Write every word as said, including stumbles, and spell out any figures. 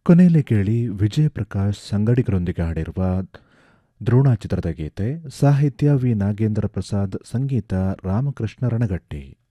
ಕೊನೆಯಲ್ಲಿ ಕೇಳಿ ವಿಜಯ್ ಪ್ರಕಾಶ್ ಸಂಗಡಿಗರೊಂದಿಗೆ ಹಾಡಿರುವ ದ್ರೋಣ ಚಿತ್ರದ ಗೀತೆ. ಸಾಹಿತ್ಯ ವಿ ನಾಗೇಂದ್ರ ಪ್ರಸಾದ್, ಸಂಗೀತ ರಾಮಕೃಷ್ಣ ರಣಗಟ್ಟಿ.